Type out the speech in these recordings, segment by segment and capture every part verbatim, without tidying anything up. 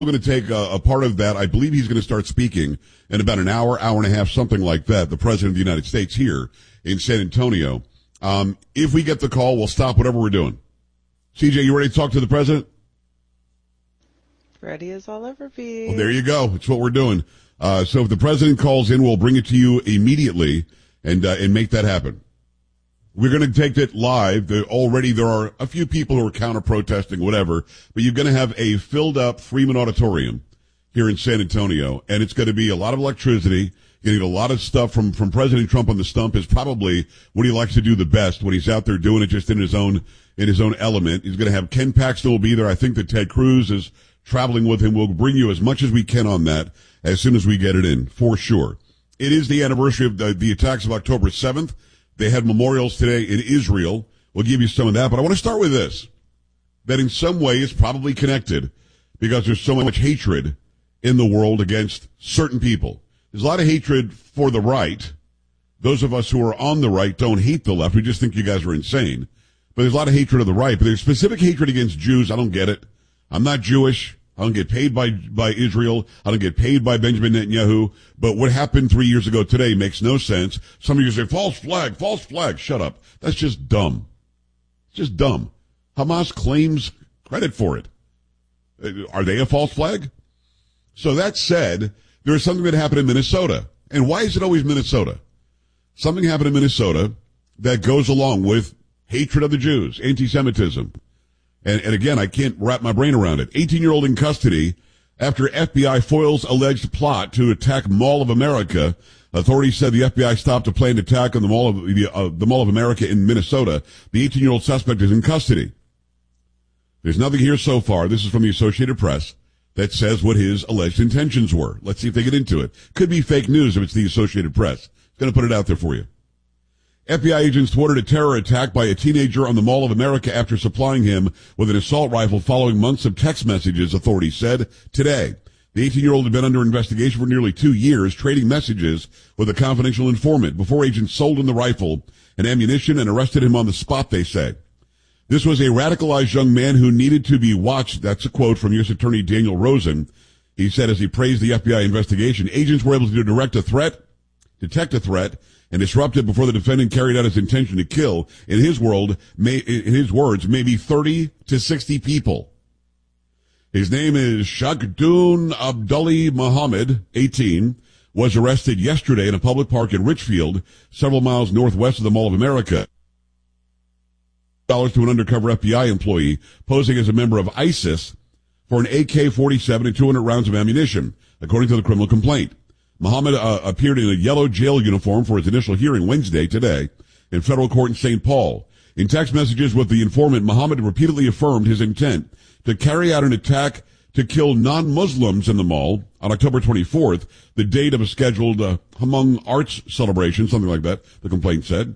going to take a, a part of that. I believe he's going to start speaking in about an hour, hour and a half, something like that, the President of the United States here in San Antonio. Um, if we get the call, we'll stop whatever we're doing. C J, you ready to talk to the President? Ready as I'll ever be. Well, there you go. It's what we're doing. Uh, so if the President calls in, we'll bring it to you immediately and uh, and make that happen. We're going to take it live. There, already there are a few people who are counter-protesting, whatever, but you're going to have a filled-up Freeman Auditorium here in San Antonio, and it's going to be a lot of electricity. You're going to get a lot of stuff from, from President Trump on the stump is probably what he likes to do the best when he's out there doing it just in his own in his own element. He's going to have Ken Paxton will be there. I think that Ted Cruz is traveling with him. We'll bring you as much as we can on that as soon as we get it in, for sure. It is the anniversary of the, the attacks of October seventh. They had memorials today in Israel. We'll give you some of that. But I want to start with this, that in some way is probably connected because there's so much hatred in the world against certain people. There's a lot of hatred for the right. Those of us who are on the right don't hate the left. We just think you guys are insane. But there's a lot of hatred of the right. But there's specific hatred against Jews. I don't get it. I'm not Jewish. I don't get paid by, by Israel. I don't get paid by Benjamin Netanyahu. But what happened three years ago today makes no sense. Some of you say, false flag, false flag. Shut up. That's just dumb. It's just dumb. Hamas claims credit for it. Are they a false flag? So that said, there is something that happened in Minnesota. And why is it always Minnesota? Something happened in Minnesota that goes along with hatred of the Jews, anti-Semitism. And, and again, I can't wrap my brain around it. eighteen-year-old in custody after F B I foils alleged plot to attack Mall of America. Authorities said the F B I stopped a planned attack on the Mall of, the, uh, the Mall of America in Minnesota. The eighteen-year-old suspect is in custody. There's nothing here so far. This is from the Associated Press that says what his alleged intentions were. Let's see if they get into it. Could be fake news if it's the Associated Press. It's going to put it out there for you. F B I agents thwarted a terror attack by a teenager on the Mall of America after supplying him with an assault rifle following months of text messages, authorities said today. The eighteen-year-old had been under investigation for nearly two years, trading messages with a confidential informant before agents sold him the rifle and ammunition and arrested him on the spot, they say. This was a radicalized young man who needed to be watched. That's a quote from U S Attorney Daniel Rosen. He said as he praised the F B I investigation, agents were able to direct a threat, detect a threat, and disrupt it before the defendant carried out his intention to kill, in his world, may, in his words, maybe thirty to sixty people. His name is Shakdoon Abdulli Muhammad, eighteen, was arrested yesterday in a public park in Richfield, several miles northwest of the Mall of America. Dollars to an undercover F B I employee posing as a member of ISIS for an A K forty-seven and two hundred rounds of ammunition, according to the criminal complaint. Muhammad uh, appeared in a yellow jail uniform for his initial hearing Wednesday today in federal court in Saint Paul. In text messages with the informant, Muhammad repeatedly affirmed his intent to carry out an attack to kill non-Muslims in the mall on October twenty-fourth, the date of a scheduled uh, Hmong arts celebration, something like that, the complaint said.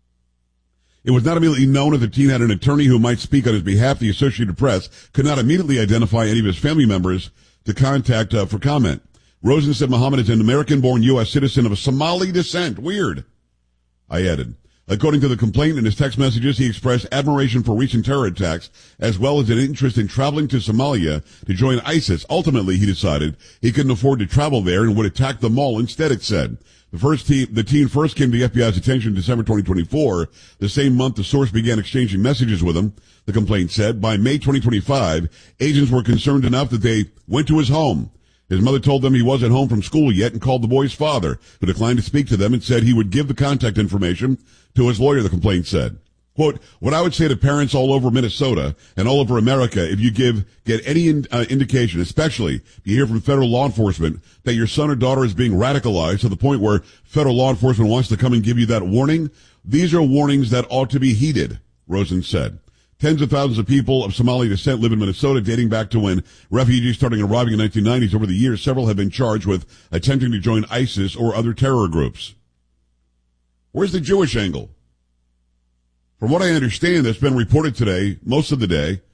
It was not immediately known if the teen had an attorney who might speak on his behalf. The Associated Press could not immediately identify any of his family members to contact uh, for comment. Rosen said Muhammad is an American-born U S citizen of Somali descent. Weird, I added. According to the complaint in his text messages, he expressed admiration for recent terror attacks, as well as an interest in traveling to Somalia to join ISIS. Ultimately, he decided he couldn't afford to travel there and would attack the mall instead, it said. The first team, the teen first came to the F B I's attention in December twenty twenty-four. The same month, the source began exchanging messages with him, the complaint said. By May twenty twenty-five, agents were concerned enough that they went to his home. His mother told them he wasn't home from school yet and called the boy's father, who declined to speak to them and said he would give the contact information to his lawyer, the complaint said. Quote, what I would say to parents all over Minnesota and all over America, if you give, get any in, uh, indication, especially if you hear from federal law enforcement that your son or daughter is being radicalized to the point where federal law enforcement wants to come and give you that warning, these are warnings that ought to be heeded, Rosen said. Tens of thousands of people of Somali descent live in Minnesota, dating back to when refugees started arriving in the nineteen nineties. Over the years, several have been charged with attempting to join ISIS or other terror groups. Where's the Jewish angle? From what I understand, that's been reported today, most of the day.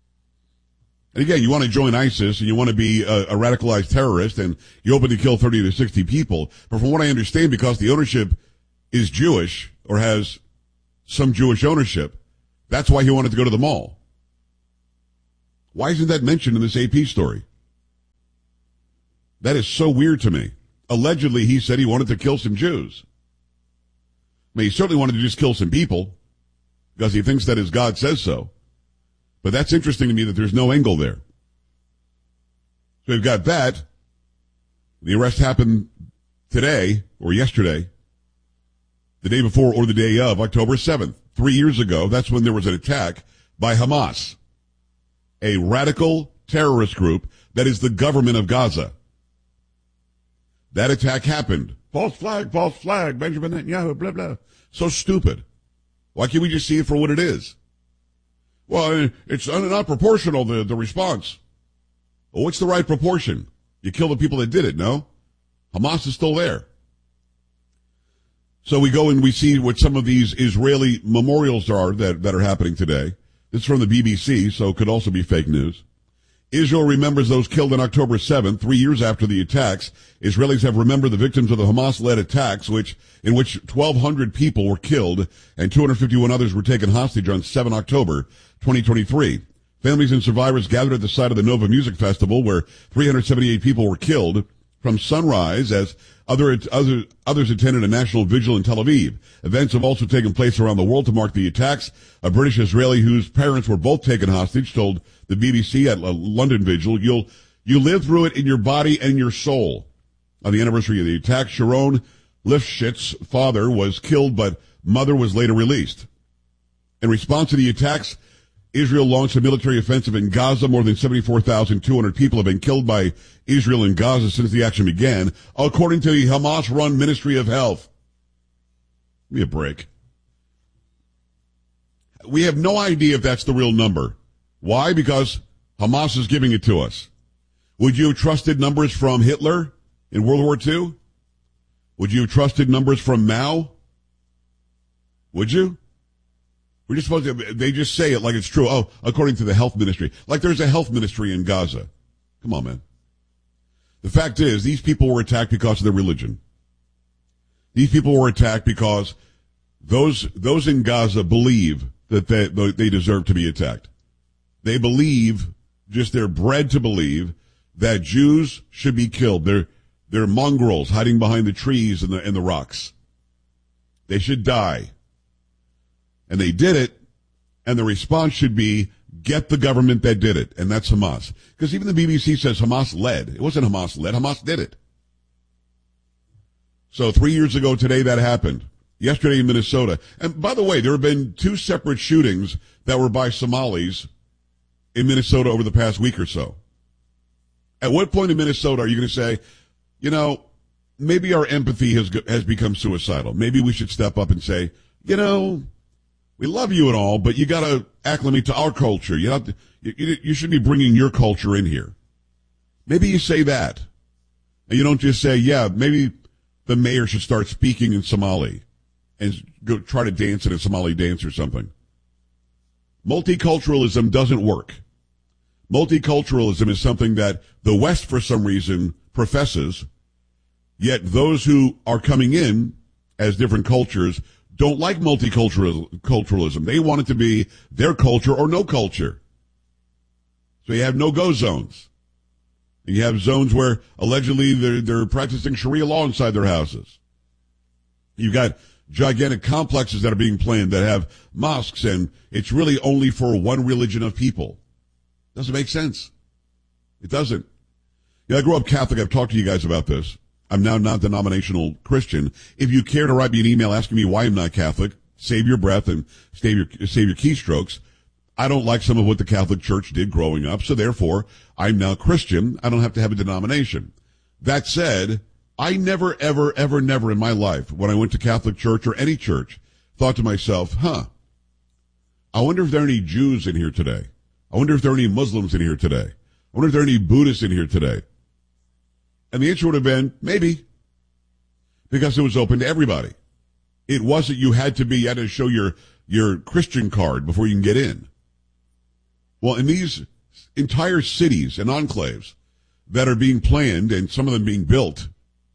And again, you want to join ISIS and you want to be a, a radicalized terrorist and you're open to kill thirty to sixty people. But from what I understand, because the ownership is Jewish or has some Jewish ownership, that's why he wanted to go to the mall. Why isn't that mentioned in this A P story? That is so weird to me. Allegedly, he said he wanted to kill some Jews. I mean, he certainly wanted to just kill some people because he thinks that his God says so. But that's interesting to me that there's no angle there. So we've got that. The arrest happened today or yesterday, the day before or the day of, October seventh. Three years ago, that's when there was an attack by Hamas, a radical terrorist group that is the government of Gaza. That attack happened. False flag, false flag, Benjamin Netanyahu, blah, blah. So stupid. Why can't we just see it for what it is? Well, it's not proportional, the, the response. Well, what's the right proportion? You kill the people that did it, no? Hamas is still there. So we go and we see what some of these Israeli memorials are that, that are happening today. This is from the B B C, so it could also be fake news. Israel remembers those killed on October seventh, three years after the attacks. Israelis have remembered the victims of the Hamas-led attacks, which in which twelve hundred people were killed and two hundred fifty-one others were taken hostage on the seventh of October, twenty twenty-three. Families and survivors gathered at the site of the Nova Music Festival, where three hundred seventy-eight people were killed from sunrise as other, other, others attended a national vigil in Tel Aviv. Events have also taken place around the world to mark the attacks. A British Israeli whose parents were both taken hostage told the B B C at a London vigil, you'll, you live through it in your body and your soul. On the anniversary of the attack, Sharon Lifshitz' father was killed, but mother was later released. In response to the attacks, Israel launched a military offensive in Gaza. More than seventy-four thousand two hundred people have been killed by Israel in Gaza since the action began, according to the Hamas-run Ministry of Health. Give me a break. We have no idea if that's the real number. Why? Because Hamas is giving it to us. Would you have trusted numbers from Hitler in World War Two? Would you have trusted numbers from Mao? Would you? We're just supposed to, they just say it like it's true. Oh, according to the health ministry. Like there's a health ministry in Gaza. Come on, man. The fact is, these people were attacked because of their religion. These people were attacked because those, those in Gaza believe that they, they deserve to be attacked. They believe, just they're bred to believe, that Jews should be killed. They're, they're mongrels hiding behind the trees and the, and the rocks. They should die. And they did it, and the response should be, get the government that did it, and that's Hamas. Because even the B B C says Hamas led. It wasn't Hamas led, Hamas did it. So three years ago today that happened. Yesterday in Minnesota. And by the way, there have been two separate shootings that were by Somalis in Minnesota over the past week or so. At what point in Minnesota are you going to say, you know, maybe our empathy has has become suicidal. Maybe we should step up and say, you know, we love you and all, but you got to acclimate to our culture. You have to, you, you should be bringing your culture in here. Maybe you say that. And you don't just say, yeah, maybe the mayor should start speaking in Somali and go try to dance in a Somali dance or something. Multiculturalism doesn't work. Multiculturalism is something that the West, for some reason, professes, yet those who are coming in as different cultures don't like multiculturalism. They want it to be their culture or no culture. So you have no-go zones. And you have zones where allegedly they're, they're practicing Sharia law inside their houses. You've got gigantic complexes that are being planned that have mosques, and it's really only for one religion of people. Doesn't make sense. It doesn't. You know, I grew up Catholic. I've talked to you guys about this. I'm now non-denominational Christian. If you care to write me an email asking me why I'm not Catholic, save your breath and save your, save your keystrokes. I don't like some of what the Catholic Church did growing up, so therefore, I'm now Christian. I don't have to have a denomination. That said, I never, ever, ever, never in my life, when I went to Catholic Church or any church, thought to myself, huh, I wonder if there are any Jews in here today. I wonder if there are any Muslims in here today. I wonder if there are any Buddhists in here today. And the answer would have been, maybe, because it was open to everybody. It wasn't you had to be, you had to show your, your Christian card before you can get in. Well, in these entire cities and enclaves that are being planned, and some of them being built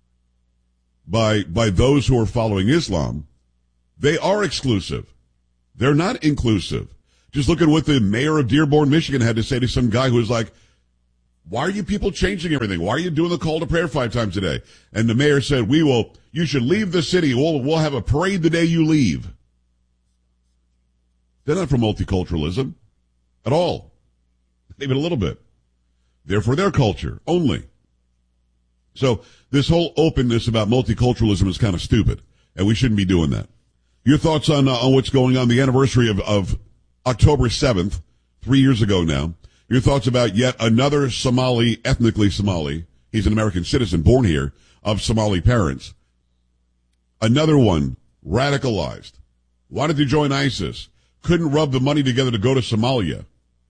by, by those who are following Islam, they are exclusive. They're not inclusive. Just look at what the mayor of Dearborn, Michigan had to say to some guy who was like, Why are you people changing everything? Why are you doing the call to prayer five times a day? And the mayor said, we will, you should leave the city. We'll, we'll have a parade the day you leave. They're not for multiculturalism at all. Not even a little bit. They're for their culture only. So this whole openness about multiculturalism is kind of stupid, and we shouldn't be doing that. Your thoughts on, uh, on what's going on, the anniversary of, of October seventh, three years ago now. Your thoughts about yet another Somali, ethnically Somali, he's an American citizen born here, of Somali parents. Another one radicalized. Wanted to join ISIS. Couldn't rub the money together to go to Somalia.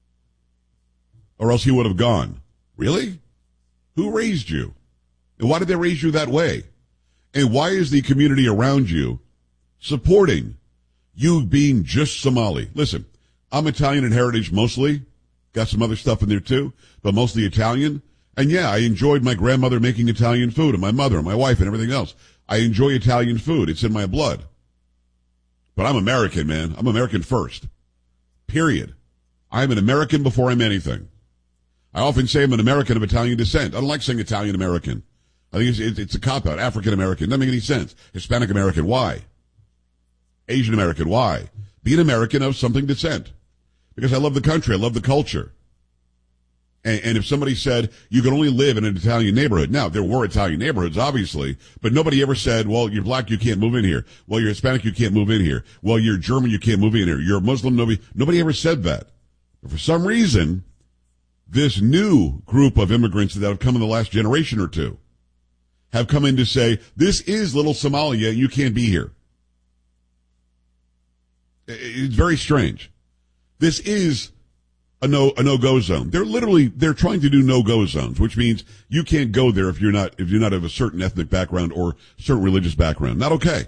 Or else he would have gone. Really? Who raised you? And why did they raise you that way? And why is the community around you supporting you being just Somali? Listen, I'm Italian in heritage mostly. Got some other stuff in there too, but mostly Italian. And yeah, I enjoyed my grandmother making Italian food, and my mother and my wife and everything else. I enjoy Italian food. It's in my blood. But I'm American, man. I'm American first. Period. I'm an American before I'm anything. I often say I'm an American of Italian descent. I don't like saying Italian American. I think it's, it's a cop-out. African American. Doesn't make any sense. Hispanic American. Why? Asian American. Why? Be an American of something descent. Because I love the country. I love the culture. And, and if somebody said you can only live in an Italian neighborhood, now there were Italian neighborhoods, obviously, but nobody ever said, well, you're black, you can't move in here. Well, you're Hispanic, you can't move in here. Well, you're German, you can't move in here. You're a Muslim, nobody, nobody ever said that. But for some reason, this new group of immigrants that have come in the last generation or two have come in to say, this is little Somalia, you can't be here. It's very strange. This is a no, a no-go zone. They're literally, they're trying to do no-go zones, which means you can't go there if you're not, if you're not of a certain ethnic background or certain religious background. Not okay.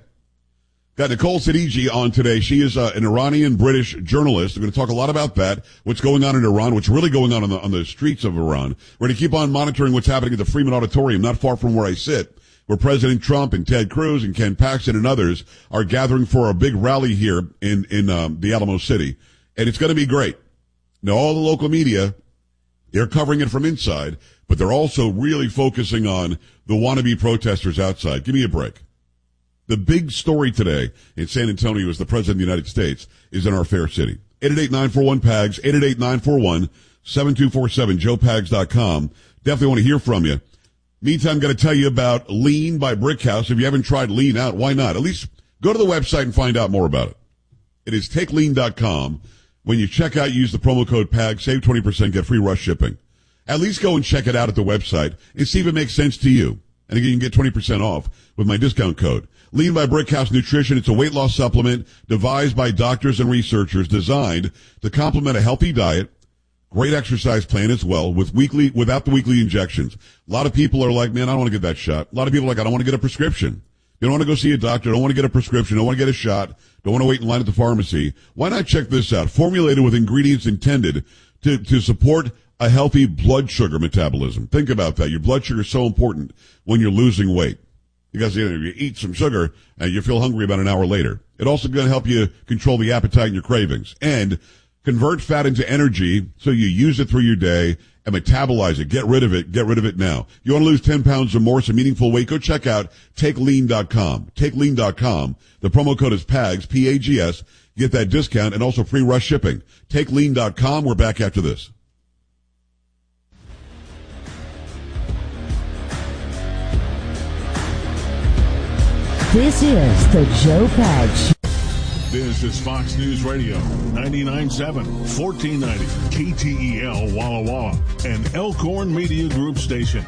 Got Nicole Siddiqui on today. She is uh, an Iranian-British journalist. We're going to talk a lot about that, what's going on in Iran, what's really going on on the, on the streets of Iran. We're going to keep on monitoring what's happening at the Freeman Auditorium, not far from where I sit, where President Trump and Ted Cruz and Ken Paxton and others are gathering for a big rally here in, in um, the Alamo City. And it's going to be great. Now, all the local media, they're covering it from inside, but they're also really focusing on the wannabe protesters outside. Give me a break. The big story today in San Antonio as the President of the United States is in our fair city. eight eight eight, nine four one, P A G S, eight eight eight, nine four one, seven two four seven, joe pags dot com. Definitely want to hear from you. Meantime, I'm going to tell you about Lean by Brickhouse. If you haven't tried Lean out, why not? At least go to the website and find out more about it. It is take lean dot com. When you check out, use the promo code P A G, save twenty percent, get free rush shipping. At least go and check it out at the website and see if it makes sense to you. And again, you can get twenty percent off with my discount code. Lean by Brickhouse Nutrition. It's a weight loss supplement devised by doctors and researchers designed to complement a healthy diet, great exercise plan as well, with weekly, without the weekly injections. A lot of people are like, man, I don't want to get that shot. A lot of people are like, I don't want to get a prescription. You don't want to go see a doctor. Don't want to get a prescription. Don't want to get a shot. Don't want to wait in line at the pharmacy. Why not check this out? Formulated with ingredients intended to, to support a healthy blood sugar metabolism. Think about that. Your blood sugar is so important when you're losing weight. Because you know, you eat some sugar and you feel hungry about an hour later. It also going to help you control the appetite and your cravings. And convert fat into energy so you use it through your day and metabolize it. Get rid of it. Get rid of it now. You want to lose ten pounds or more, some meaningful weight, go check out take lean dot com. take lean dot com. The promo code is P A G S, P A G S. Get that discount and also free rush shipping. take lean dot com. We're back after this. This is the Joe Pags. This is Fox News Radio, ninety-nine point seven, fourteen ninety, K T E L Walla Walla, and Elkhorn Media Group Station.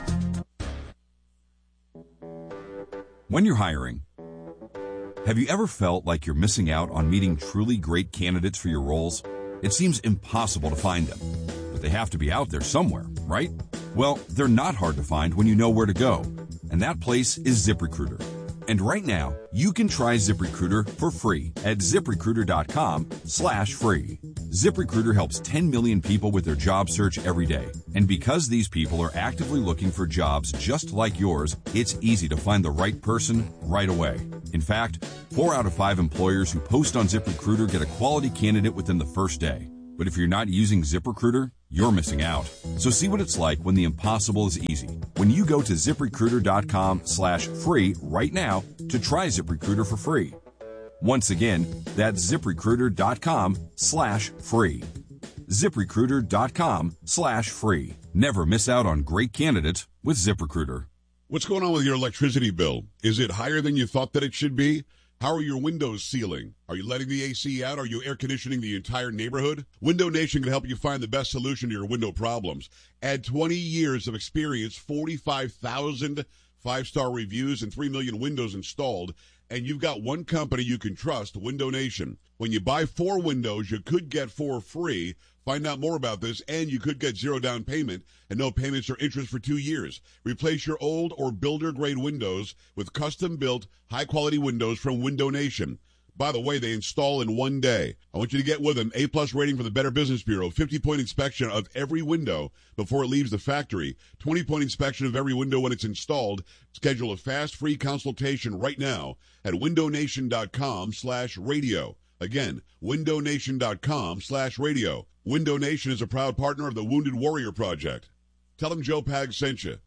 When you're hiring, have you ever felt like you're missing out on meeting truly great candidates for your roles? It seems impossible to find them, but they have to be out there somewhere, right? Well, they're not hard to find when you know where to go, and that place is ZipRecruiter. And right now, you can try ZipRecruiter for free at ZipRecruiter.com slash free. ZipRecruiter helps ten million people with their job search every day. And because these people are actively looking for jobs just like yours, it's easy to find the right person right away. In fact, four out of five employers who post on ZipRecruiter get a quality candidate within the first day. But if you're not using ZipRecruiter, you're missing out. So see what it's like when the impossible is easy. When you go to ZipRecruiter.com slash free right now to try ZipRecruiter for free. Once again, that's ZipRecruiter.com slash free. ZipRecruiter.com slash free. Never miss out on great candidates with ZipRecruiter. What's going on with your electricity bill? Is it higher than you thought that it should be? How are your windows sealing? Are you letting the A C out? Are you air conditioning the entire neighborhood? Window Nation can help you find the best solution to your window problems. Add twenty years of experience, forty-five thousand five-star reviews, and three million windows installed, and you've got one company you can trust, Window Nation. When you buy four windows, you could get four free. Find out more about this, and you could get zero down payment and no payments or interest for two years. Replace your old or builder-grade windows with custom-built, high-quality windows from Window Nation. By the way, they install in one day. I want you to get with them. A-plus rating from the Better Business Bureau. fifty-point inspection of every window before it leaves the factory. twenty-point inspection of every window when it's installed. Schedule a fast, free consultation right now at windownation.com slash radio. Again, windownation.com slash radio. Window Nation is a proud partner of the Wounded Warrior Project. Tell them Joe Pag sent you.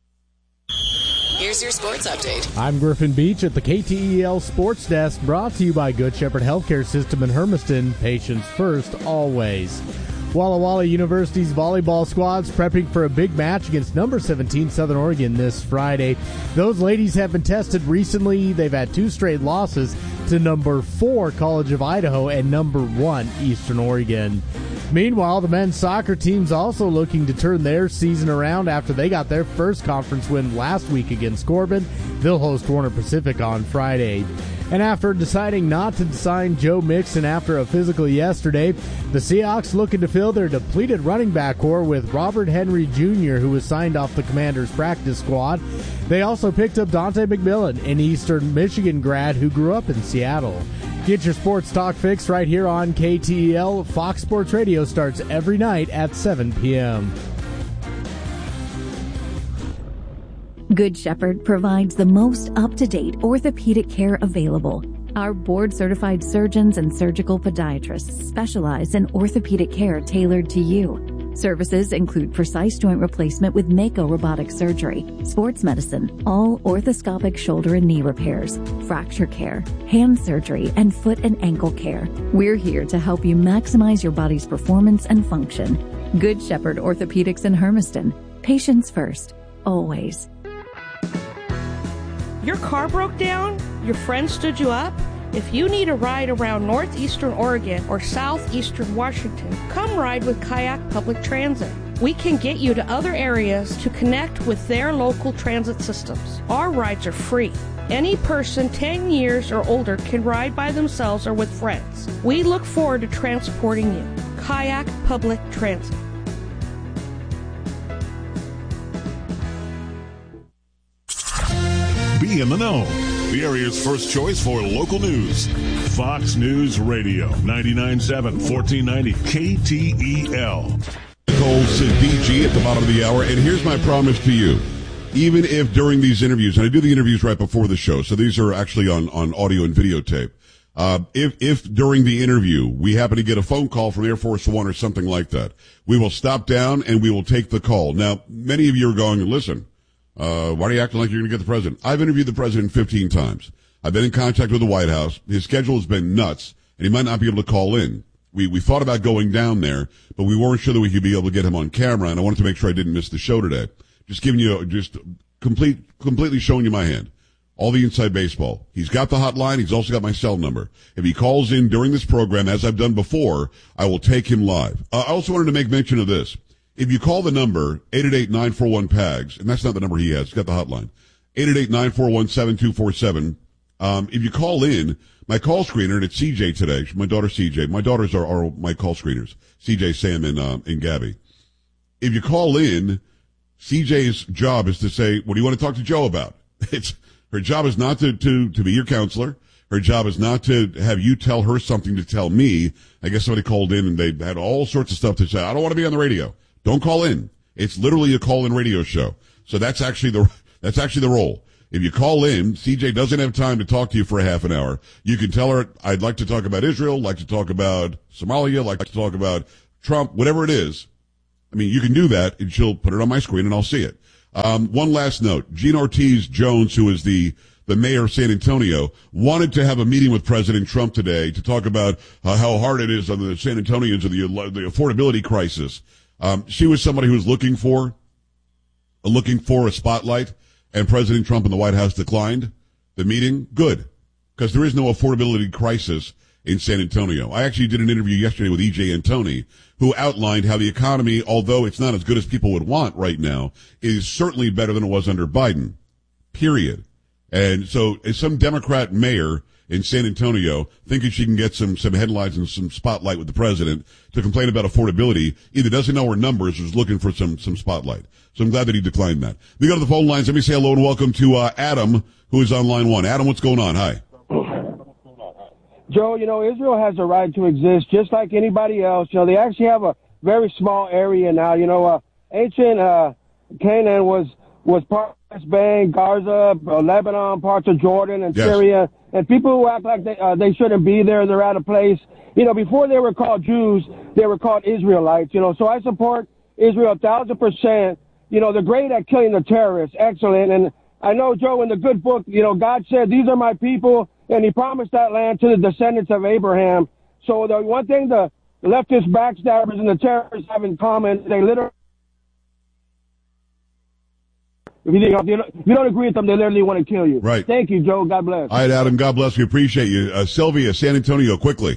Here's your sports update. I'm Griffin Beach at the K T E L Sports Desk, brought to you by Good Shepherd Healthcare System in Hermiston. Patients first, always. Walla Walla University's volleyball squad's prepping for a big match against number seventeen Southern Oregon this Friday. Those ladies have been tested recently. They've had two straight losses to number four College of Idaho and number one Eastern Oregon. Meanwhile, the men's soccer team's also looking to turn their season around after they got their first conference win last week against Corbin. They'll host Warner Pacific on Friday. And after deciding not to sign Joe Mixon after a physical yesterday, the Seahawks looking to fill their depleted running back core with Robert Henry Junior, who was signed off the Commanders' practice squad. They also picked up Dante McMillan, an Eastern Michigan grad who grew up in Seattle. Get your sports talk fix right here on K T E L. Fox Sports Radio starts every night at seven p.m. Good Shepherd provides the most up-to-date orthopedic care available. Our board-certified surgeons and surgical podiatrists specialize in orthopedic care tailored to you. Services include precise joint replacement with Mako robotic surgery, sports medicine, all orthoscopic shoulder and knee repairs, fracture care, hand surgery, and foot and ankle care. We're here to help you maximize your body's performance and function. Good Shepherd Orthopedics in Hermiston. Patients first, always. Your car broke down? Your friend stood you up? If you need a ride around northeastern Oregon or southeastern Washington, come ride with Kayak Public Transit. We can get you to other areas to connect with their local transit systems. Our rides are free. Any person ten years or older can ride by themselves or with friends. We look forward to transporting you. Kayak Public Transit. Be in the know. The area's first choice for local news. Fox News Radio, ninety-nine point seven, fourteen ninety K T E L. Nicole D G at the bottom of the hour, and here's my promise to you. Even if during these interviews, and I do the interviews right before the show, so these are actually on, on audio and videotape. Uh, if, if during the interview we happen to get a phone call from Air Force One or something like that, we will stop down and we will take the call. Now, many of you are going, listen, Uh, why are you acting like you're going to get the president? I've interviewed the president fifteen times. I've been in contact with the White House. His schedule has been nuts, and he might not be able to call in. We, we thought about going down there, but we weren't sure that we could be able to get him on camera, and I wanted to make sure I didn't miss the show today. Just giving you, just complete, completely showing you my hand. All the inside baseball. He's got the hotline. He's also got my cell number. If he calls in during this program, as I've done before, I will take him live. Uh, I also wanted to make mention of this. If you call the number, eight eight eight, nine four one, P A G S, and that's not the number he has, he's got the hotline, eight eight eight, nine four one, seven two four seven. Um, if you call in, my call screener, and it's C J today, my daughter C J, my daughters are, are my call screeners, C J, Sam, and, um, and Gabby. If you call in, C J's job is to say, what do you want to talk to Joe about? It's, her job is not to, to, to be your counselor. Her job is not to have you tell her something to tell me. I guess somebody called in and they had all sorts of stuff to say. I don't want to be on the radio. Don't call in. It's literally a call-in radio show. So that's actually the, that's actually the role. If you call in, C J doesn't have time to talk to you for a half an hour. You can tell her, I'd like to talk about Israel, like to talk about Somalia, like to talk about Trump, whatever it is. I mean, you can do that, and she'll put it on my screen, and I'll see it. Um, one last note. Gene Ortiz Jones, who is the, the mayor of San Antonio, wanted to have a meeting with President Trump today to talk about uh, how hard it is on the San Antonians of the, the affordability crisis. Um, she was somebody who was looking for, uh, looking for a spotlight, and President Trump and the White House declined the meeting. Good. Because there is no affordability crisis in San Antonio. I actually did an interview yesterday with E J Antoni, who outlined how the economy, although it's not as good as people would want right now, is certainly better than it was under Biden. Period. And so is some Democrat mayor in San Antonio thinking she can get some, some headlines and some spotlight with the president to complain about affordability, either doesn't know her numbers or is looking for some, some spotlight. So I'm glad that he declined that. We go to the phone lines. Let me say hello and welcome to uh, Adam, who is on line one. Adam, what's going on? Hi. Joe, you know, Israel has a right to exist just like anybody else. You know, they actually have a very small area now. You know, uh, ancient uh, Canaan was was part of West Bank, Gaza, uh, Lebanon, parts of Jordan and yes. Syria. And people who act like they, uh, they shouldn't be there, they're out of place. You know, before they were called Jews, they were called Israelites. You know, so I support Israel a thousand percent. You know, they're great at killing the terrorists. Excellent. And I know, Joe, in the good book, you know, God said, these are my people. And he promised that land to the descendants of Abraham. So the one thing the leftist backstabbers and the terrorists have in common, they literally, if you, if you, don't, if you don't agree with them, they literally want to kill you. Right. Thank you, Joe. God bless. All right, Adam. God bless. We appreciate you. Uh, Sylvia, San Antonio, quickly.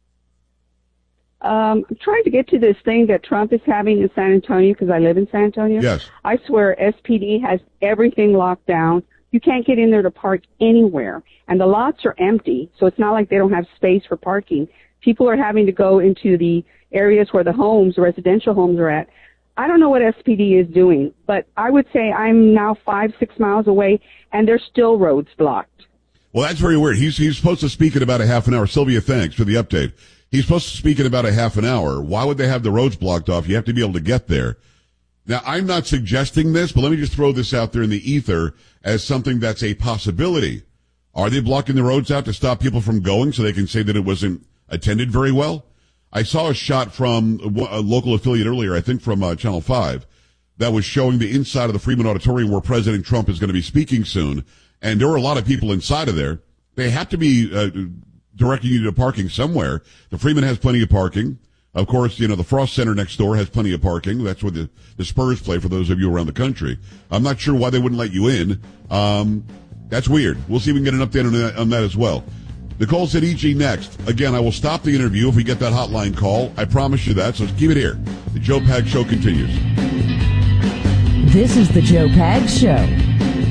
Um, I'm trying to get to this thing that Trump is having in San Antonio because I live in San Antonio. Yes. I swear S P D has everything locked down. You can't get in there to park anywhere. And the lots are empty, so it's not like they don't have space for parking. People are having to go into the areas where the homes, the residential homes are at. I don't know what S P D is doing, but I would say I'm now five, six miles away, and there's still roads blocked. Well, that's very weird. He's, he's supposed to speak in about a half an hour. Sylvia, thanks for the update. He's supposed to speak in about a half an hour. Why would they have the roads blocked off? You have to be able to get there. Now, I'm not suggesting this, but let me just throw this out there in the ether as something that's a possibility. Are they blocking the roads out to stop people from going so they can say that it wasn't attended very well? I saw a shot from a local affiliate earlier, I think from uh, Channel five, that was showing the inside of the Freeman Auditorium where President Trump is going to be speaking soon. And there were a lot of people inside of there. They have to be uh, directing you to parking somewhere. The Freeman has plenty of parking. Of course, you know, the Frost Center next door has plenty of parking. That's where the, the Spurs play for those of you around the country. I'm not sure why they wouldn't let you in. Um, that's weird. We'll see if we can get an update on that, on that as well. Nicole said E G next. Again, I will stop the interview if we get that hotline call. I promise you that, so keep it here. The Joe Pags Show continues. This is the Joe Pags Show.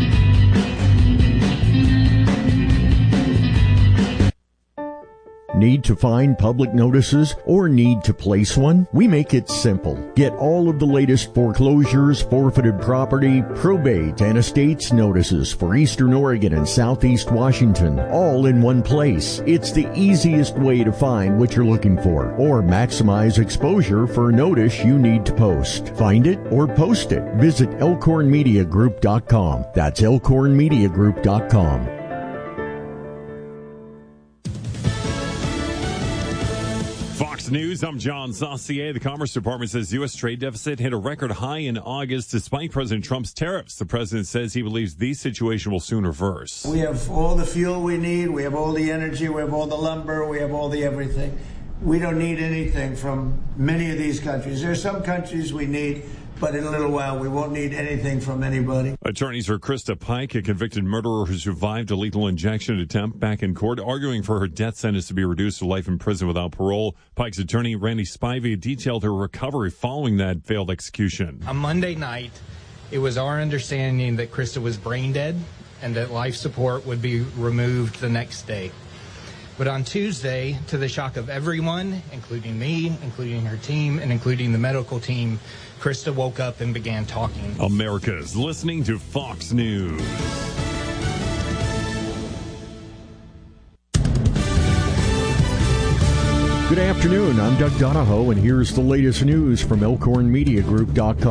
Need to find public notices or need to place one? We make it simple. Get all of the latest foreclosures, forfeited property, probate, and estates notices for Eastern Oregon and Southeast Washington, all in one place. It's the easiest way to find what you're looking for or maximize exposure for a notice you need to post. Find it or post it. Visit elkhorn media group dot com. That's elkhorn media group dot com. Fox News, I'm John Saucier. The Commerce Department says U S trade deficit hit a record high in August despite President Trump's tariffs. The president says he believes the situation will soon reverse. We have all the fuel we need. We have all the energy. We have all the lumber. We have all the everything. We don't need anything from many of these countries. There are some countries we need, but in a little while we won't need anything from anybody. Attorneys for Krista Pike, a convicted murderer who survived a lethal injection attempt, back in court arguing for her death sentence to be reduced to life in prison without parole. Pike's attorney, Randy Spivey, detailed her recovery following that failed execution. On Monday night, it was our understanding that Krista was brain dead and that life support would be removed the next day. But on Tuesday, to the shock of everyone, including me, including her team, and including the medical team, Krista woke up and began talking. America's listening to Fox News. Good afternoon. I'm Doug Donahoe, and here's the latest news from elkhorn media group dot com.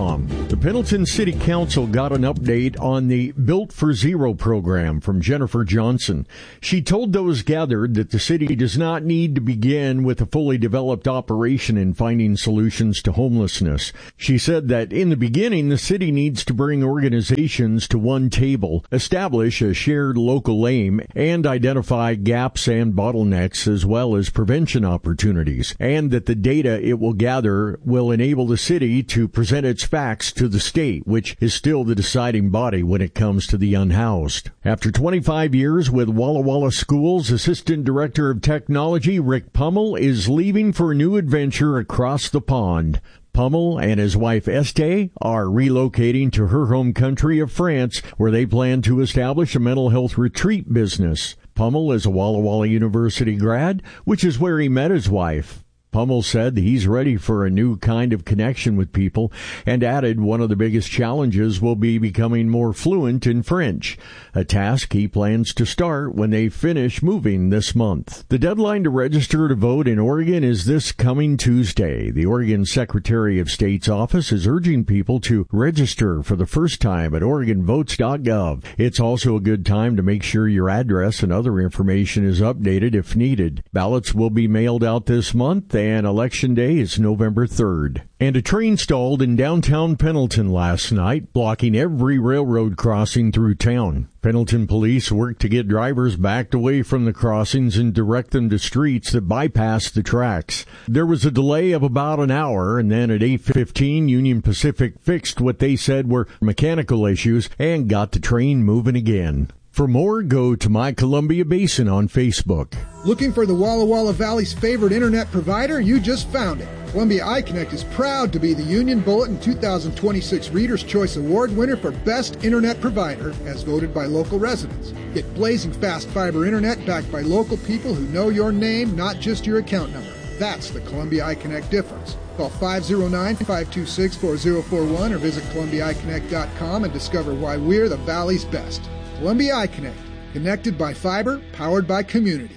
The Pendleton City Council got an update on the Built for Zero program from Jennifer Johnson. She told those gathered that the city does not need to begin with a fully developed operation in finding solutions to homelessness. She said that in the beginning, the city needs to bring organizations to one table, establish a shared local aim, and identify gaps and bottlenecks as well as prevention opportunities, and that the data it will gather will enable the city to present its facts to the state, which is still the deciding body when it comes to the unhoused. After twenty-five years with Walla Walla Schools, Assistant Director of Technology Rick Pummel is leaving for a new adventure across the pond. Pummel and his wife Estee are relocating to her home country of France, where they plan to establish a mental health retreat business. Pummel is a Walla Walla University grad, which is where he met his wife. Pummel said he's ready for a new kind of connection with people and added one of the biggest challenges will be becoming more fluent in French, a task he plans to start when they finish moving this month. The deadline to register to vote in Oregon is this coming Tuesday. The Oregon Secretary of State's office is urging people to register for the first time at oregon votes dot gov. It's also a good time to make sure your address and other information is updated if needed. Ballots will be mailed out this month, and Election Day is November third. And a train stalled in downtown Pendleton last night, blocking every railroad crossing through town. Pendleton police worked to get drivers backed away from the crossings and direct them to streets that bypass the tracks. There was a delay of about an hour, and then at eight fifteen, Union Pacific fixed what they said were mechanical issues and got the train moving again. For more, go to My Columbia Basin on Facebook. Looking for the Walla Walla Valley's favorite internet provider? You just found it. Columbia iConnect is proud to be the Union Bulletin two thousand twenty-six Reader's Choice Award winner for Best Internet Provider, as voted by local residents. Get blazing fast fiber internet backed by local people who know your name, not just your account number. That's the Columbia iConnect difference. Call five oh nine, five two six, four oh four one or visit columbia i connect dot com and discover why we're the Valley's best. Columbia iConnect, connected by fiber, powered by community.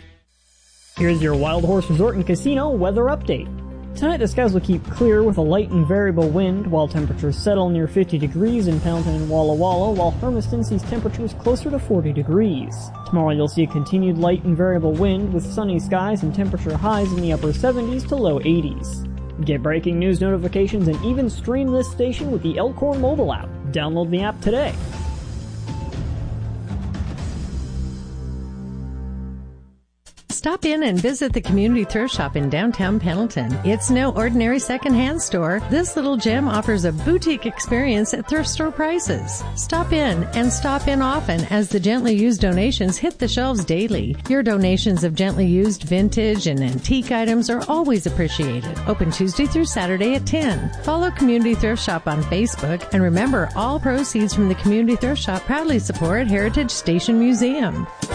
Here's your Wild Horse Resort and Casino weather update. Tonight the skies will keep clear with a light and variable wind, while temperatures settle near fifty degrees in Pendleton and Walla Walla, while Hermiston sees temperatures closer to forty degrees. Tomorrow you'll see a continued light and variable wind with sunny skies and temperature highs in the upper seventies to low eighties. Get breaking news notifications and even stream this station with the Elkhorn mobile app. Download the app today. Stop in and visit the Community Thrift Shop in downtown Pendleton. It's no ordinary secondhand store. This little gem offers a boutique experience at thrift store prices. Stop in and stop in often as the gently used donations hit the shelves daily. Your donations of gently used vintage and antique items are always appreciated. Open Tuesday through Saturday at ten. Follow Community Thrift Shop on Facebook, and remember, all proceeds from the Community Thrift Shop proudly support Heritage Station Museum.